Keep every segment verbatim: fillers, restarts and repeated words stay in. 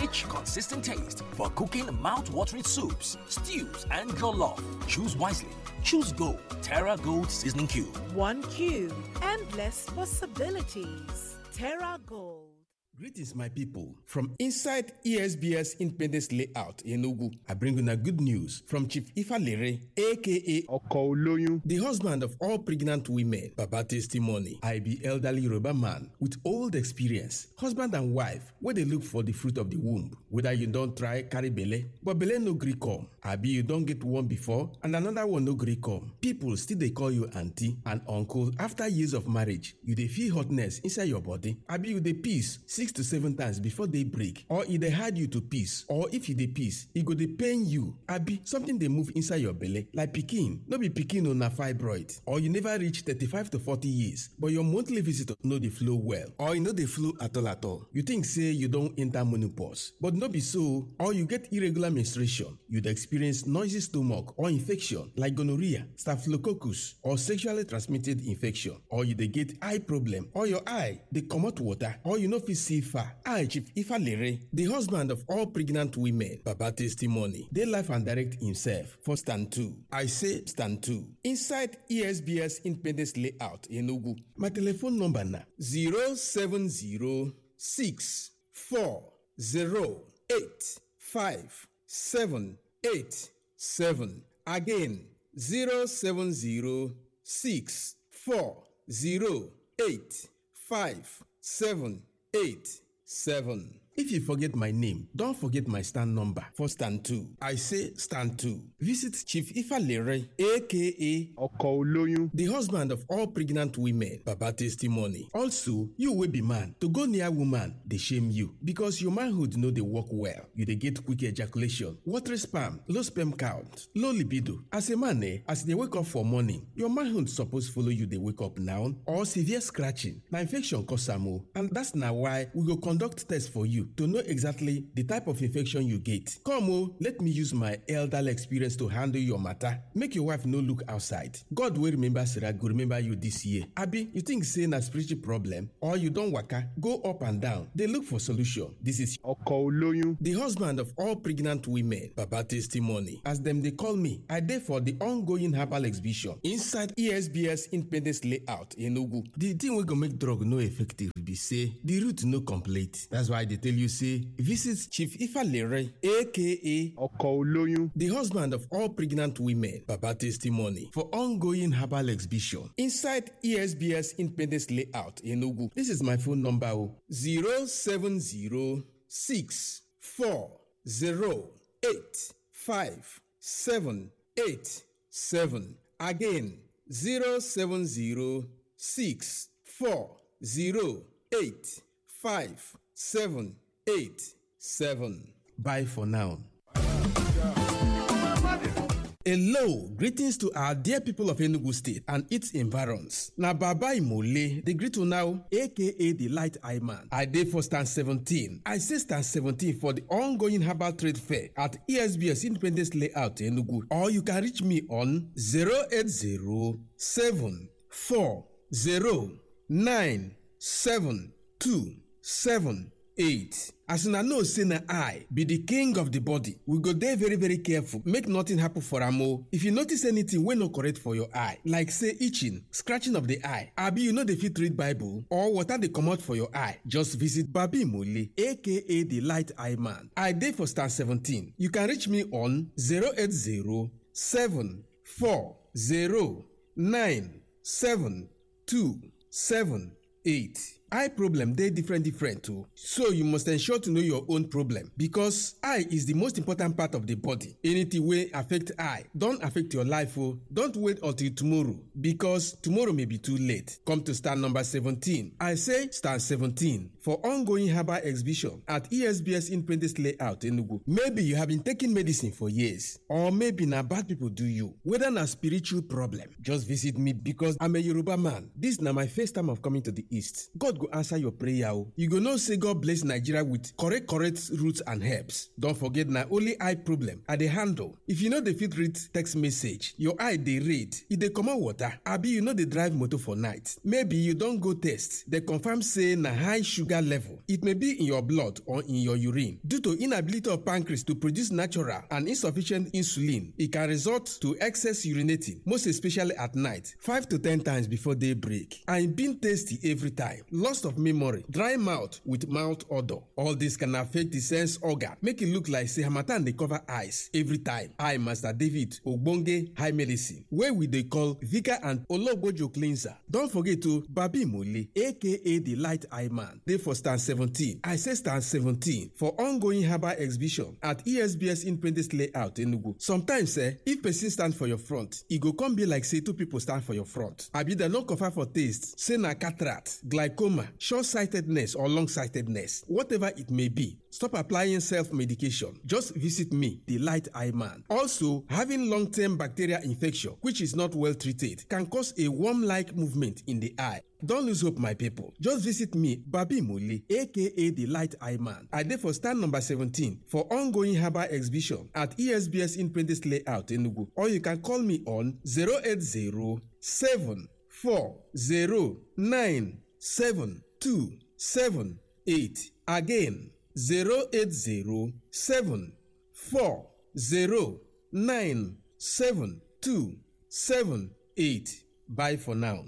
rich, consistent taste for cooking mouth-watering soups, stews, and jollof. Choose wisely. Choose Gold. Terra Gold Seasoning Cube. One cube. Endless possibilities. Terra Gold. Greetings, my people. From inside E S B S Independence Layout in Enugu, I bring you a good news from Chief Ifalere, aka Oko Oloyun, the husband of all pregnant women. Baba testimony. I be elderly Yoruba man with old experience, husband and wife, where they look for the fruit of the womb. Whether you don't try carry belle, but belle no gree come. Abi you don't get one before and another one no gree come. People still they call you auntie and uncle after years of marriage. You they feel hotness inside your body. Abi you they peace six to seven times before they break, or if they hide you to peace, or if you they peace, it go they pain you. Abi something they move inside your belly like pikin. No be pikin on a fibroid, or you never reach thirty-five to forty years, but your monthly visitor know they flow well, or you know they flow at all at all. You think say you don't enter menopause, but no be so, or you get irregular menstruation. You'd experience noisy stomach or infection like gonorrhea, staphylococcus, or sexually transmitted infection, or you they get eye problem, or your eye they come out water, or you know fit see far. I, Chief Ifalere, the husband of all pregnant women, Baba testimony, they life and direct himself for stand two. I say stand two. Inside E S B S Independence Layout in Enugu. My telephone number na zero seven zero six four zero eight five seven eight seven. Again, zero seven zero six four zero eight five seven eight seven. If you forget my name, don't forget my stand number for stand two. I say stand two. Visit Chief Ifalere, aka Oko Oloyun, the husband of all pregnant women. Baba testimony. Also, you will be man. To go near woman, they shame you because your manhood know they work well. You they get quick ejaculation, watery sperm, low sperm count, low libido. As a man, eh, as they wake up for morning, your manhood suppose follow you. They wake up now or severe scratching. Now infection cause samo, and that's now why we go conduct tests for you to know exactly the type of infection you get. Come oh, let me use my elderly experience to handle your matter. Make your wife no look outside. God will remember Sarah, go remember you this year. Abi, you think saying a spiritual problem or you don't waka, go up and down. They look for solution. This is Oko Oloyun, the husband of all pregnant women. Baba testimony. As them they call me, I dey for the ongoing herbal exhibition inside E S B S Independence Layout in Enugu. The thing we go make drug no effective be say the root no complete. That's why they tell you say visit Chief Ifalere, aka Oko Oloyun, the husband of all pregnant women. Baba testimony for ongoing herbal exhibition inside E S B S Independence Layout in Enugu. This is my phone number zero seven zero six four zero eight five seven eight seven. Again, zero seven zero six four zero eight five seven eight seven. Bye for now. Hello, greetings to our dear people of Enugu State and its environs. Na Baba Imole, the greet you now, aka the Light Eye Man. I dey for stand seventeen. I say stand seventeen for the ongoing herbal trade fair at E S B S Independence Layout Enugu. Or you can reach me on zero eight zero seven four zero nine seven two seven eight. As una know say na eye be the king of the body, we go dey very very careful make nothing happen for am o. If you notice anything wey no correct for your eye, like say itching, scratching of the eye, abi you no dey fit read Bible or water dey comot for your eye, just visit Baba Imole, aka the Light Eye Man. I dey for stand seventeen. You can reach me on zero eight zero seven four zero nine seven two seven eight. Eye problem dey different different too, so you must ensure to know your own problem because eye is the most important part of the body. Anything wey affect eye don affect your life o. Don't wait until tomorrow because tomorrow may be too late. Come to stand number seventeen. I say stand seventeen for ongoing herbal exhibition at E S B S Independence Layout Enugu. Maybe you have been taking medicine for years, or maybe na bad people do you. Whether na spiritual problem, just visit me because I'm a Yoruba man. This na my first time of coming to the East. God go answer your prayer. You go know say God bless Nigeria with correct correct roots and herbs. Don't forget na only eye problem I dey handle. If you know dey fit read text message, your eye dey read, e dey comot water, abi you know dey drive motor for night. Maybe you don go test, dey confirm say na high sugar sugar level. It may be in your blood or in your urine. Due to inability of pancreas to produce natural and insufficient insulin, it can result to excess urinating, most especially at night, five to ten times before daybreak, and being tasty every time. Loss of memory, dry mouth with mouth odor. All this can affect the sense organ, make it look like say harmattan dey cover eyes every time. I, Master David Ogbonge High Medicine, where we dey call Vika and Ologbojo Cleanser. Don't forget to Babi Mole, aka the Light Eye Man, dey for stand seventeen. I say stand seventeen for ongoing herbal exhibition at E S B S Independence Layout Enugu. Sometimes, eh, if person stand for your front, e go come be like say two people stand for your front. Abi dem no confirm for taste, say na cataract, glaucoma, short-sightedness or long-sightedness. Whatever it may be, stop applying self-medication. Just visit me, the Light Eye Man. Also, having long-term bacterial infection, which is not well treated, can cause a worm-like movement in the eye. Don't lose hope, my people. Just visit me, Babi Mole, aka the Light Eye Man. I dey for stand number seventeen for ongoing herbal exhibition at E S B S Independence Layout Enugu. Or you can call me on zero eight zero, seven four zero, nine seven two seven eight. Again, zero eight zero, seven four zero, nine seven two seven eight. Bye for now.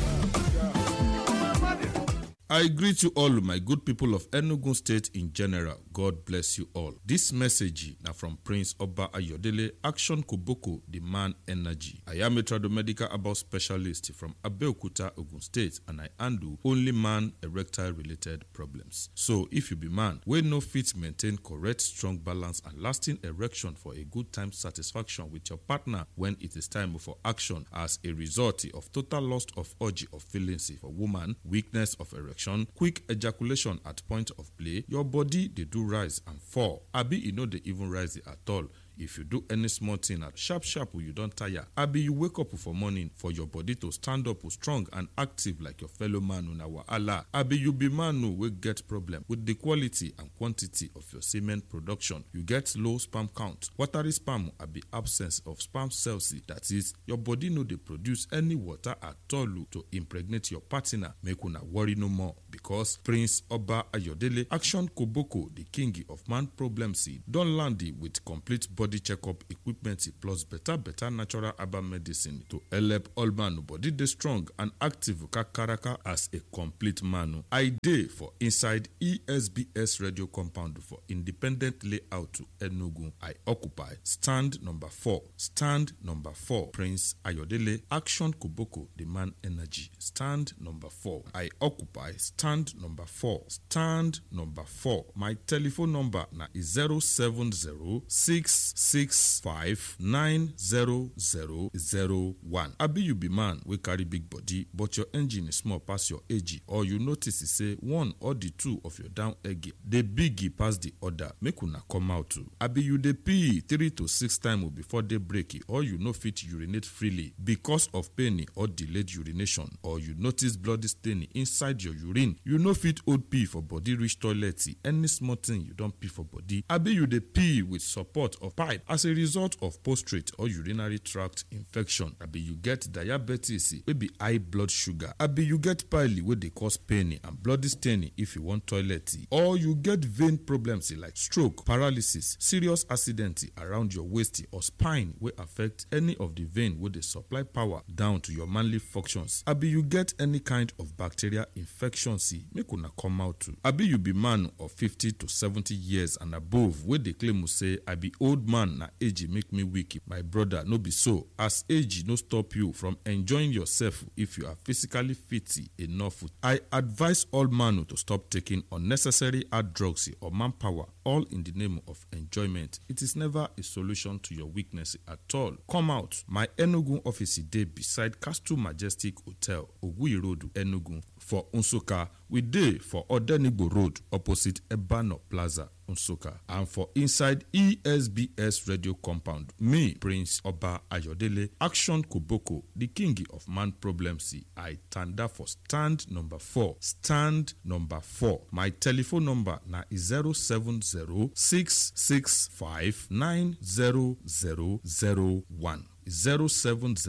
I greet you all, my good people of Enugu State in general. God bless you all. This message now from Prince Oba Ayodele, Action Koboko, the man energy. I am a tradomedical about specialist from Abeokuta, Ogun State, and I handle only man erectile related problems. So if you be man, we no fit maintain correct, strong balance and lasting erection for a good time satisfaction with your partner when it is time for action as a result of total loss of urge of feelings for woman, weakness of erection, quick ejaculation at point of play, your body they do rise and fall. Abi you know they even rise at all. If you do any small thing at sharp sharp you don't tire. Abi you wake up for morning for your body to stand up strong and active like your fellow man on our Allah. Abi you be man who will get problem with the quality and quantity of your semen production. You get low sperm count. Watery sperm abi absence of sperm cells. That is, your body no they produce any water at all to impregnate your partner. Make una worry no more because Prince Oba Ayodele, Action Koboko, the king of man problems, don't land it with complete body Body checkup equipment plus better better natural herbal medicine to help all man body dey strong and active kakaraka as a complete man. I dey for inside E S B S radio compound for independent layout to Enugu. I occupy stand number four. Stand number four. Prince Ayodele, Action Koboko, the man energy. Stand number four. I occupy stand number four. Stand number four. My telephone number na is zero seven zero six six five nine zero zero zero one. Abi you be man we carry big body but your engine is small pass your age, or you notice say one or the two of your down egg dey big pass the other, make una come out too. Abi you dey pee three to six times before they break, or you no fit urinate freely because of pain or delayed urination, or you notice bloody stain inside your urine, you no fit hold pee for body reach toilet, any small thing you don't pee for body. Abi you dey pee with support of pipe as a result of prostate or urinary tract infection. Abi you get diabetes wey be high blood sugar. Abi you get pile wey dey cause pain and bloody stain if you want toilet, or you get vein problems like stroke, paralysis, serious accident around your waist or spine wey affect any of the vein wey dey supply power down to your manly functions. Abi you get any kind of bacterial infection, make una come out too. Abi you be man of fifty to seventy years and above wey dey claim say I be old man na age make me weak. My brother, no be so. As age no stop you from enjoying yourself if you are physically fit enough. I advise all man to stop taking unnecessary hard drugs or manpower, all in the name of enjoyment. It is never a solution to your weakness at all. Come out. My Enugu office dey beside Castle Majestic Hotel, Ogui Road, Enugu. For Nsukka, we dey for Odenigbo Road, opposite Ebano Plaza, Nsukka. And for inside E S B S radio compound, me, Prince Oba Ayodele, Action Koboko, the king of man problems, I tanda for stand number four. Stand number four. My telephone number na zero seven zero six six five nine zero zero zero one. zero seven zero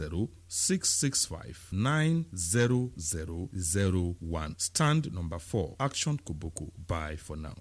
six six five nine zero zero zero one. Stand number four, Action Koboko. Bye for now.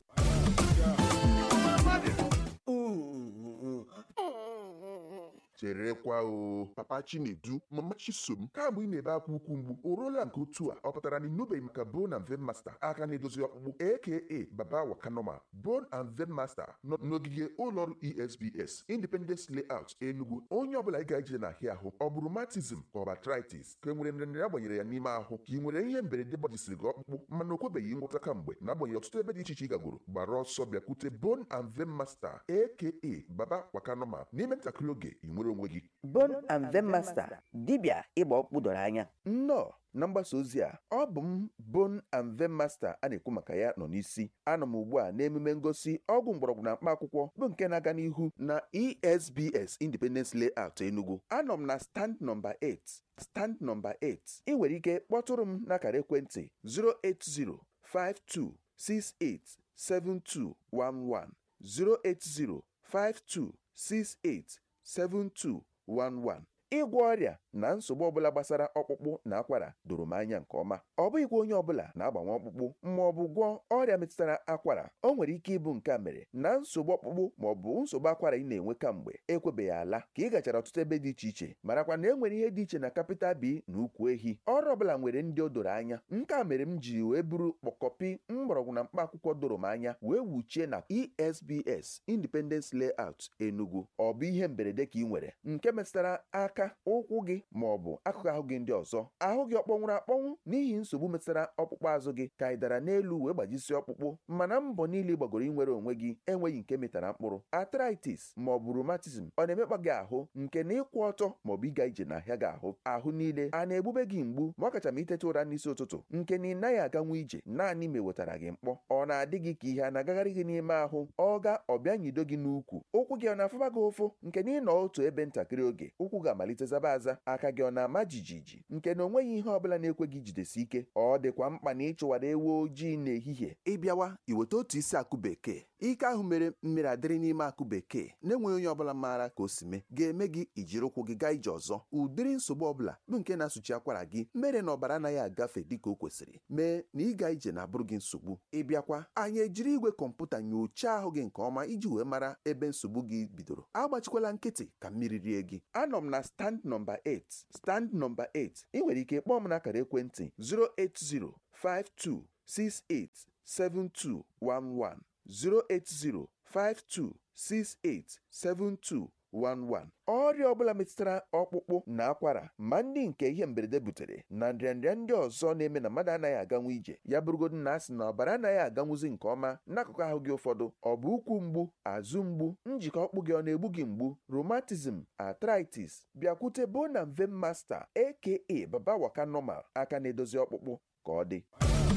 cherekwa o papa Chinedu mama Chisom kamgbe ị na-ebe akwa ukwu mgbu o ruola nke otu a ọ pụtara na ịnụbeghị maka Bone and Vein Master aka na-edozi ọkpụkpụ aka Baba Wakanoma. Bone and Vein Master nọ n'ogige ụlọọrụ E S B S Independence Layout Enugu. Onye ọbụla ị ga-eje n'ahịa ahụ ọ bụ rheumatism ka ọ bụ arthritis ka e nwere nrịanrịa agbanyere ya n'ime ahụ ka ị nwere ihe mberede gbajisiri gị ọkpụkpụ mana o kwebeghị ngwọta kamgbe na-agbanyeghị ọtụtụ ebe dị iche iche ị gagoro gbara ọsọ bịakwute Bone and Vein Master aka Baba Wakanoma n'ime ntakịrị oge ị nwere onwe gị. Bone and Vein Master dibịa ịgba ọkpụkpụ doro anya. Nnọọ na mgbasa ozi a ọ bụ m Bone and Vein Master a na-ekwu maka ya nọ n'isi. Anọ m ugbu a n'emume ngosi ọgwụ mgbọrọgwụ na mkpa akwụkwọ bụ nke na-aga n'ihu na E S B S Independence Layout Enugu. Anọ m na stand number eight. Stand number eight. Ị nwere ike kpọtụrụ m n'akara ekwentị zero eight zero five two six eight seven two one one zero eight zero five two six eight seven two one one. Ịgwọ ọrịa na nsogbu ọbụla gbasara ọkpụkpụ na akwara doro m anya nke ọma. Ọ bụghịkwa onye ọbụla na-agbanwe ọkpụkpụ ma ọ bụ gwọọ ọrịa metụtara akwara. O nwere ike ịbụ nke a mere na nsogbu ọkpụkpụ ma ọ bụ nsogbu akwara ị na-enwe kamgbe ekwebeghị ala ka ị gachara ọtụtụ ebe dị iche iche marakwa na e nwere ihe dị iche na capital B na ukwu ehi. Ọrụ ọbụla nwere ndị o doro anya. Nke a mere m ji wee buru kpọkọpi mgbọrọgwụ na mkpa akwụkwọ doro m anya wee wuchie na E S B S Independence Layout Enugu. Ọ bụ ihe mberede ka ị nwere nke metụtara aka, ụkwụ gị ma ọ bụ akụkụ ahụ gị ndị ọzọ. Ahụ gị ọkpọnwụrụ akpọnwụ n'ihi nsogbu metụtara ọkpụkpụ azụ gị ka ị dara n'elu wee gbajisi ọkpụkpụ mana mbọ niile gbagoro inwere onwe gị enweghị nke metara mkpụrụ. Arthritis ma ọ bụ rheumatism ọ na-emekpa gị ahụ nke na ịkwụ ọtọ ma ọ bụ ịga ije n'ahịa gị ahụ. Ahụ niile a na-egbube gị mgbu ma ọ kacha ma itete ụra n'isi ụtụtụ nke na ị naghị aganwu ije naanị ma ewetara gị mkpọ. Ọ na-adị gị ka ihe a na-agagharị gị n'ime ahụ. Ọ ga ọbịa nyido gị n'ukwu. Ụkwụ gị ọ na-afụba gị ụfụ nke na ị nọ otu ebe ntakịrị oge ụkwụ ga-amalite zaba aza. Aka gị ọ na-ama jijiji nke na onweghị ihe ọbụla na-ekwe gị jidesi ike. Ọ dịkwa mkpa na ịchụwara ewu ojii n'ehihie. Ịbịawa iweta otu isi akụ bekee. Ike ahụ mere mmiri adịrị n'ime akụ bekee na-enweghị onye ọbụla maara ka o si mee ga-eme gị ijiri ụkwụ gị gaa ije ọzọ. Ụdịrị nsogbu ọbụla bụ nke na-asụchi akwara gị mere na ọbara anaghị agafe dịka o kwesịrị mee na ịga ije na-abụrụ gị nsogbu. Ịbịakwa anyị ejiri igwe kọmputa nyochaa ahụ gị nke ọma iji wee mara ebe nsogbu gị bidoro. Agbachikwala nkịtị ka mmiri rie gị. Anọ m na stand number eight. Stand number eight. Ị nwere ike kpọọ m n'akara ekwentị zero eight zero five two six eight seven two one one zero eight zero five two six eight seven two one one. Ọrịa ọbụla metụtara ọkpụkpụ na akwara ma ndị nke ihe mberede butere na nrịanrịa ndị ọzọ na-eme na mmadụ anaghị aganwu ije ya bụrụgodu na asị na ọbara anaghị aganwuzi nke ọma n'akụkụ ahụ gị ụfọdụ. Ọ bụ ụkwụ mgbu, azụ mgbu, njikọ ọkpụ gị ọ na-egbu gị mgbu, rheumatism, arthritis, bịakwute Bone and Vein Master aka Baba Wakanoma aka na-edozi ọkpụkpụ ka ọ dị.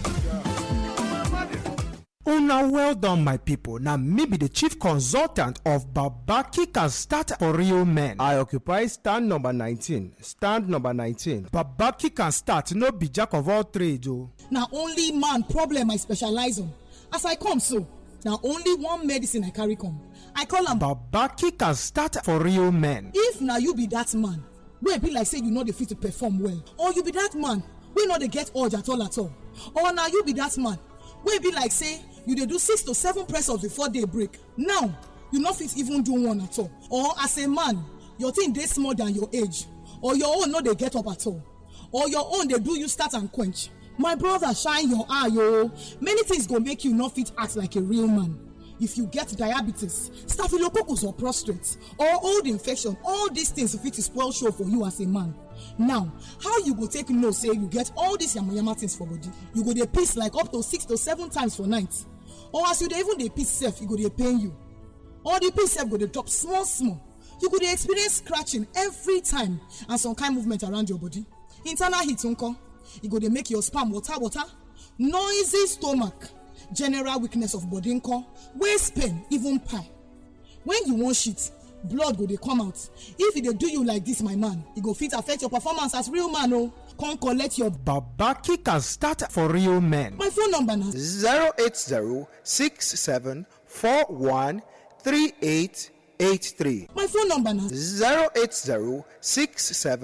Una well done, my people. Now, me be the chief consultant of Babaki Can Start for Real Men. I occupy stand number nineteen. Stand number nineteen. Babaki Can Start, no be jack of all trades. Oh. Now, only man problem I specialize on. As I come so, now only one medicine I carry come. I call am Babaki Can Start for Real Men. If now you be that man, wey be like say you know the fit to perform well, or you be that man, we know they get urge at all at all, or now you be that man, wey be like say you dey do six to seven press ups before day break. Now you no fit even do one at all, or as a man your thing dey small than your age, or your own no dey get up at all, or your own dey do you start and quench. My brother, shine your eye o. Many things go make you no fit act like a real man. If you get diabetes, staphylococcus or prostate, or old infection, all these things fit to spoil show for you as a man. Now, how you go take know say you get all these yamayama things for body? You go dey piss like up to six to seven times for night, or as you dey even dey piss sef, e go dey pain you, or the piss sef go dey drop small small. You go dey experience scratching every time and some kind movement around your body. Internal heat nko, e go dey make your sperm water water, noisy stomach, general weakness of body nko, waist pain, even pie. When you wan shit, blood go dey come out. If e dey do you like this, my man, e go fit affect your performance as real man o. Come collect your Babaki Can Start for Real Men. My phone number na zero eight zero six seven four one three eight eight three. My phone number na zero eight zero six seven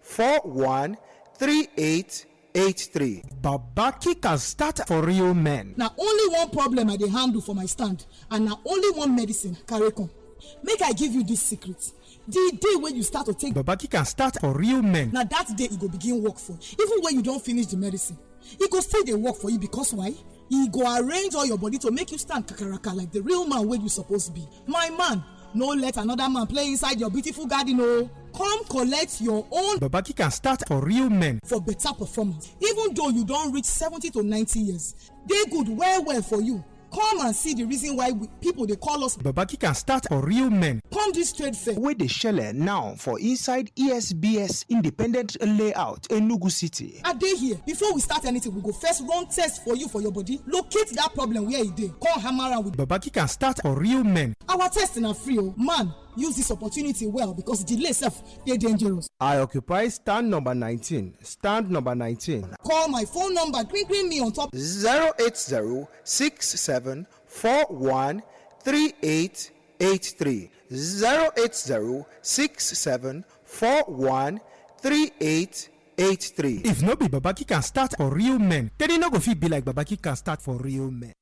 four one three eight eight three. Babaki can start for real men. Na only one problem I dey handle for my stand, and na only one medicine carry come. Make I give you this secret. The day when you start to take Babaki can start for real men. na that day e go begin work for you. Even when you don finish the medicine, e go still dey work for you because why? E go arrange all your body to make you stand kakaraka like the real man wey you suppose be. My man, no let another man play inside your beautiful garden o. Come collect your own Babaki can start for real men. for better performance. Even though you don reach seventy to ninety years, dey good well well for you. Come and see the reason why we, people dey call us. Babaki can start for real men. Come this trade fair. Wey dey shele now for inside E S B S Independent Layout, Enugu City. I dey here. Before we start anything, we go first run test for you for your body. Locate that problem where e dey. Come hammer am with. Babaki can start for real men. Our test na free o. Man, use this opportunity well because delay sef dey dangerous. I occupy stand number nineteen. Stand number nineteen. Call my phone number, green green me on top. zero eight zero six seven four one three eight eight three. zero eight zero six seven four one three eight eight three. If no be Babaki can start for real men, then e no go fit be like Babaki can start for real men.